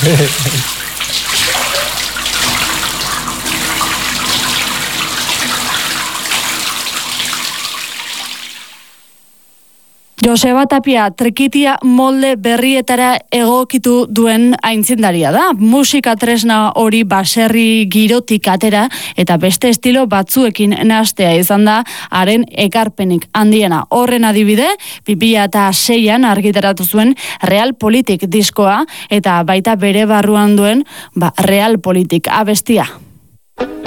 Joseba Tapia trikitia molde berrietara egokitu duen aitzindaria da. Musika tresna hori baserri girotik atera eta beste estilo batzuekin nahastea izan da haren ekarpenik handiena. Horren adibide, 2006an argitaratu zuen Realpolitik diskoa eta baita bere barruan duen Realpolitik abestia.